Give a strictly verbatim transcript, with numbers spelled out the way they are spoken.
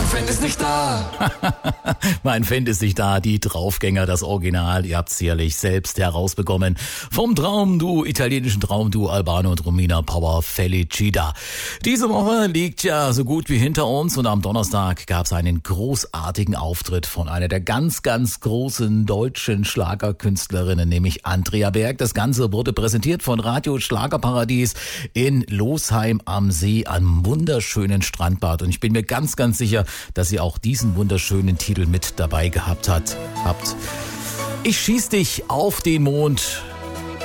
Fan ist nicht da. Mein Fan ist nicht da, die Draufgänger, das Original, ihr habt's sicherlich selbst herausbekommen. Vom Traumduo, italienischen Traumduo Albano und Romina Power Felicita. Diese Woche liegt ja so gut wie hinter uns und am Donnerstag gab's einen großartigen Auftritt von einer der ganz, ganz großen deutschen Schlagerkünstlerinnen, nämlich Andrea Berg. Das Ganze wurde präsentiert von Radio Schlagerparadies in Losheim am See, am wunderschönen Strandbad. Und ich bin mir ganz, ganz sicher, dass ihr auch diesen wunderschönen Titel mit dabei gehabt hat, habt. Ich schieß dich auf den Mond.